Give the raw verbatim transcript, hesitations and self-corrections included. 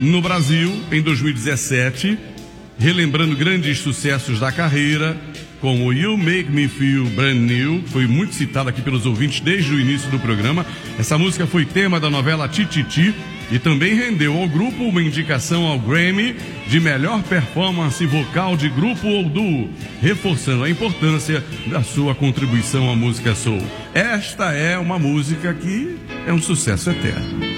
no Brasil em dois mil e dezessete, relembrando grandes sucessos da carreira, como You Make Me Feel Brand New, foi muito citado aqui pelos ouvintes desde o início do programa. Essa música foi tema da novela Tititi e também rendeu ao grupo uma indicação ao Grammy de melhor performance vocal de grupo ou duo, reforçando a importância da sua contribuição à música soul. Esta é uma música que é um sucesso eterno.